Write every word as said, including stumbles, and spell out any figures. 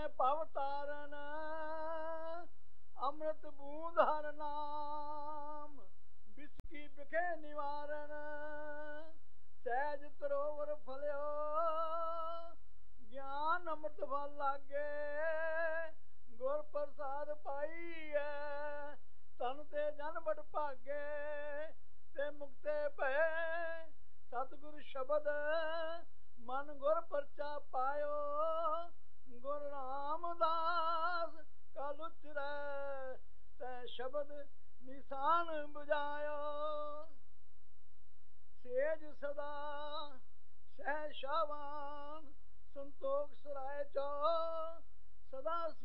ਭਵ ਤਾਰਨ ਅੰਮ੍ਰਿਤ ਬੂੰਦ ਹਰ ਨਾਮ ਬਿਸਕੀ ਬਿਖੇ ਨਿਵਾਰਨ ਸਹਿਜ ਤਰੋਵਰ ਫਲਿਓ ਗਿਆਨ ਅੰਮ੍ਰਿਤ ਫਲ ਲਾਗੇ ਗੁਰ ਪ੍ਰਸਾਦ ਪਾਈਐ ਤਨ ਤੇ ਜਨ ਬੜ ਭਾਗੇ ਤੇ ਮੁਕਤੇ ਭਏ ਸਤਿਗੁਰ ਸ਼ਬਦ ਮਨ ਗੁਰ ਪਰਚਾ ਪਾਇਓ ਗੁਰ ਰਾਮਦਾਸ ਕਲ ਉਚਰੈ ਤੈ ਸ਼ਬਦ ਨਿਸ਼ਾਨ ਬੁਝਾਇਓ ਸੇਜ ਸਦਾ ਸਹਿ ਸ਼ਾਵਾਨ ਸੰਤੋਖ ਸਰਾਏ ਚੋ ਸਦਾ